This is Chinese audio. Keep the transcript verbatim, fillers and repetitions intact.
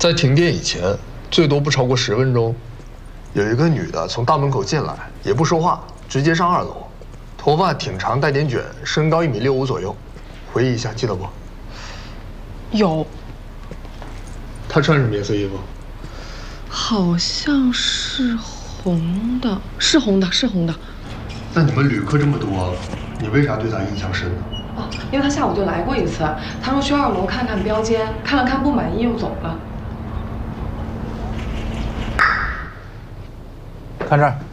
在停电以前，最多不超过十分钟。有一个女的从大门口进来，也不说话，直接上二楼，头发挺长，带点卷，身高一米六五左右。回忆一下，记得不？ 有。 她穿什么颜色衣服？ 好像是红的，是红的，是红的。 那你们旅客这么多，你为啥对她印象深呢？ 哦，因为他下午就来过一次，他说去二楼看看标间，看了看不满意又走了。 看这儿。